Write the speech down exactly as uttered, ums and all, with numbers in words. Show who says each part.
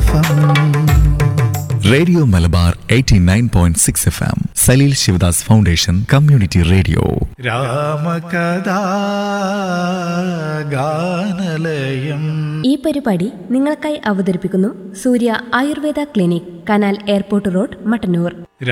Speaker 1: F M.
Speaker 2: Radio Malabar eighty nine point six F M. Saleel Sivadas foundation community radio.
Speaker 1: രാമകഥാ ഗാനലയം.
Speaker 3: ഈ പരിപാടി നിങ്ങൾക്കായി അവതരിപ്പിക്കുന്നു സൂര്യ Ayurveda clinic, canal airport road, Mattannur.